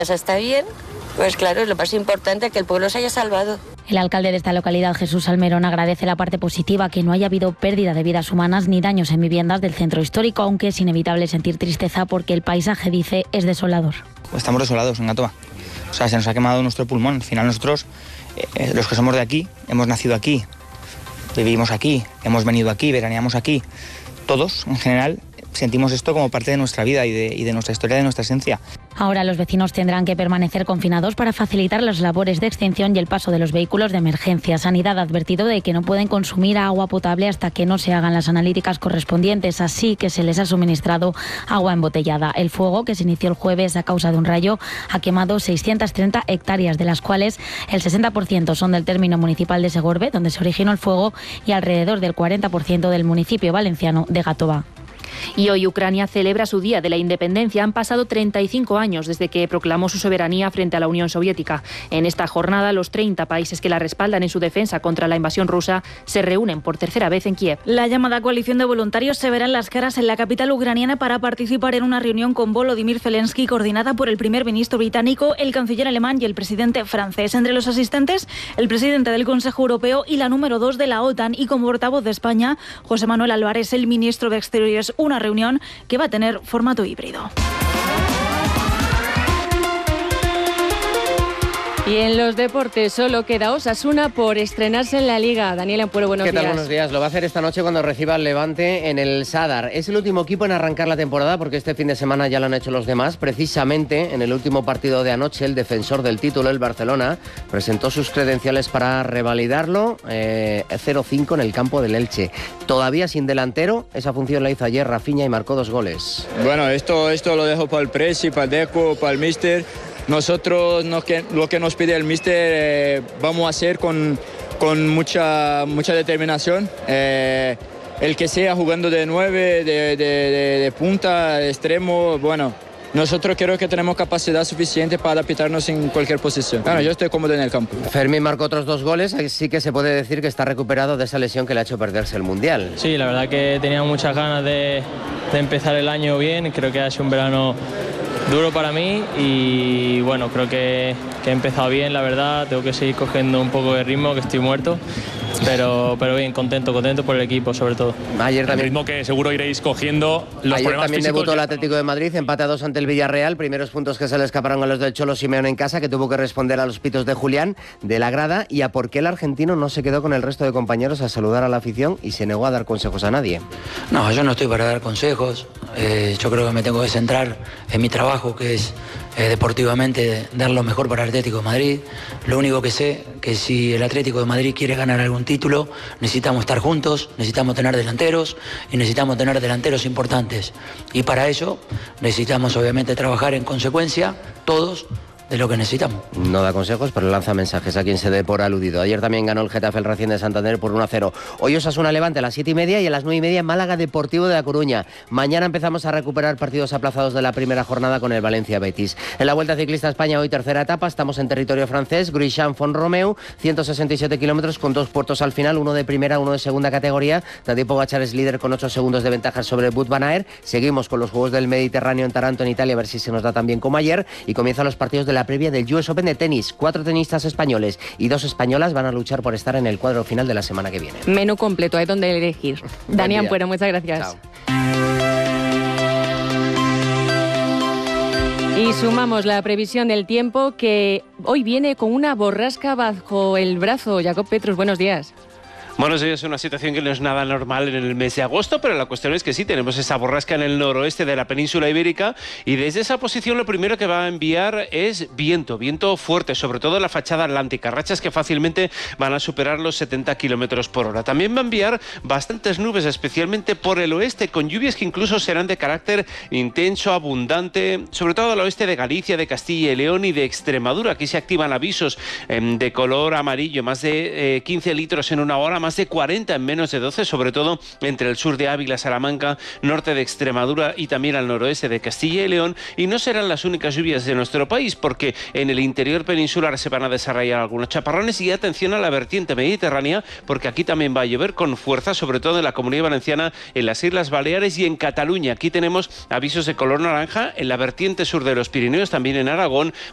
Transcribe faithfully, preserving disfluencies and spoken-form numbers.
Eso está bien, pues claro, es lo más importante, que el pueblo se haya salvado. El alcalde de esta localidad, Jesús Salmerón, agradece la parte positiva, que no haya habido pérdida de vidas humanas ni daños en viviendas del centro histórico, aunque es inevitable sentir tristeza porque el paisaje, dice, es desolador. Estamos desolados en Gatoa. O sea, se nos ha quemado nuestro pulmón. Al final nosotros, eh, los que somos de aquí, hemos nacido aquí, vivimos aquí, hemos venido aquí, veraneamos aquí. Todos, en general, sentimos esto como parte de nuestra vida y de, y de nuestra historia, de nuestra esencia. Ahora los vecinos tendrán que permanecer confinados para facilitar las labores de extinción y el paso de los vehículos de emergencia. Sanidad ha advertido de que no pueden consumir agua potable hasta que no se hagan las analíticas correspondientes, así que se les ha suministrado agua embotellada. El fuego, que se inició el jueves a causa de un rayo, ha quemado seiscientas treinta hectáreas, de las cuales el sesenta por ciento son del término municipal de Segorbe, donde se originó el fuego, y alrededor del cuarenta por ciento del municipio valenciano de Gatoa. Y hoy Ucrania celebra su Día de la Independencia. Han pasado treinta y cinco años desde que proclamó su soberanía frente a la Unión Soviética. En esta jornada, los treinta países que la respaldan en su defensa contra la invasión rusa se reúnen por tercera vez en Kiev. La llamada coalición de voluntarios se verán las caras en la capital ucraniana para participar en una reunión con Volodymyr Zelensky, coordinada por el primer ministro británico, el canciller alemán y el presidente francés. Entre los asistentes, el presidente del Consejo Europeo y la número dos de la OTAN, y como portavoz de España, José Manuel Álvarez, el ministro de Exteriores. Una reunión que va a tener formato híbrido. Y en los deportes solo queda Osasuna por estrenarse en la Liga. Daniel Ampuero, buenos días. ¿Qué tal? Buenos días. Lo va a hacer esta noche cuando reciba el Levante en el Sadar. Es el último equipo en arrancar la temporada, porque este fin de semana ya lo han hecho los demás. Precisamente en el último partido de anoche, el defensor del título, el Barcelona, presentó sus credenciales para revalidarlo. eh, cero cinco en el campo del Elche. Todavía sin delantero, esa función la hizo ayer Rafinha y marcó dos goles. Bueno, esto, esto lo dejo para el Presi, para el Deco, para el Míster. Nosotros no, que, lo que nos pide el míster eh, vamos a hacer con, con mucha, mucha determinación. Eh, el que sea jugando de nueve, de, de, de, de punta, de extremo, bueno, nosotros creo que tenemos capacidad suficiente para adaptarnos en cualquier posición. Bueno, yo estoy cómodo en el campo. Fermín marcó otros dos goles, así que se puede decir que está recuperado de esa lesión que le ha hecho perderse el Mundial. Sí, la verdad que tenía muchas ganas de, de empezar el año bien. Creo que ha sido un verano duro para mí y bueno, creo que, que he empezado bien, la verdad. Tengo que seguir cogiendo un poco de ritmo, que estoy muerto, pero, pero bien, contento, contento por el equipo sobre todo. Ayer también, el ritmo que seguro iréis cogiendo. Los ayer también debutó el ya... Atlético de Madrid, empate a dos ante el Villarreal, primeros puntos que se le escaparon a los del Cholo Simeone en casa, que tuvo que responder a los pitos de Julián de la grada y a por qué el argentino no se quedó con el resto de compañeros a saludar a la afición y se negó a dar consejos a nadie. No, yo no estoy para dar consejos, eh, yo creo que me tengo que centrar en mi trabajo, que es eh, deportivamente dar lo mejor para el Atlético de Madrid. Lo único que sé que si el Atlético de Madrid quiere ganar algún título, necesitamos estar juntos, necesitamos tener delanteros y necesitamos tener delanteros importantes. Y para ello necesitamos obviamente trabajar en consecuencia todos de lo que necesitamos. No da consejos, pero lanza mensajes a quien se dé por aludido. Ayer también ganó el Getafe el Racing de Santander por uno a cero. Hoy Osasuna Levante a las siete y media y a las nueve y media Málaga Deportivo de La Coruña. Mañana empezamos a recuperar partidos aplazados de la primera jornada con el Valencia Betis. En la Vuelta Ciclista a España, hoy tercera etapa, estamos en territorio francés, Gruichamp-Font-Romeu, ciento sesenta y siete kilómetros con dos puertos al final, uno de primera, uno de segunda categoría. Tadej Pogačar es líder con ocho segundos de ventaja sobre Wout van Aert. Seguimos con los Juegos del Mediterráneo en Taranto, en Italia, a ver si se nos da tan bien como ayer. Y comienzan los partidos de la previa del U S Open de tenis. Cuatro tenistas españoles y dos españolas van a luchar por estar en el cuadro final de la semana que viene. Menú completo, hay donde elegir. Dani Ampuero, muchas gracias. Chao. Y sumamos la previsión del tiempo, que hoy viene con una borrasca bajo el brazo. Jacob Petrus, buenos días. Buenos días, una situación que no es nada normal en el mes de agosto, pero la cuestión es que sí, tenemos esa borrasca en el noroeste de la península ibérica y desde esa posición lo primero que va a enviar es viento, viento fuerte, sobre todo en la fachada atlántica, rachas que fácilmente van a superar los setenta kilómetros por hora. También va a enviar bastantes nubes, especialmente por el oeste, con lluvias que incluso serán de carácter intenso, abundante, sobre todo al oeste de Galicia, de Castilla y León y de Extremadura. Aquí se activan avisos eh, de color amarillo, más de eh, quince litros en una hora, más de cuarenta en menos de doce, sobre todo entre el sur de Ávila, Salamanca, norte de Extremadura y también al noroeste de Castilla y León. Y no serán las únicas lluvias de nuestro país, porque en el interior peninsular se van a desarrollar algunos chaparrones. Y atención a la vertiente mediterránea, porque aquí también va a llover con fuerza, sobre todo en la Comunidad Valenciana, en las Islas Baleares y en Cataluña. Aquí tenemos avisos de color naranja en la vertiente sur de los Pirineos, también en Aragón,